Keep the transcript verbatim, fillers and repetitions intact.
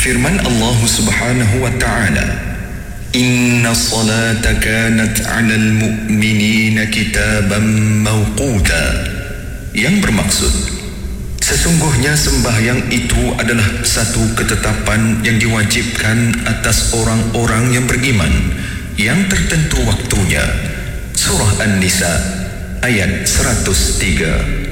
Firman Allah Subhanahu wa ta'ala, Inna salata kanat 'alal mu'minina kitaban mawquta, yang bermaksud sesungguhnya sembahyang itu adalah satu ketetapan yang diwajibkan atas orang-orang yang beriman, yang tertentu waktunya. Surah An-Nisa ayat seratus tiga.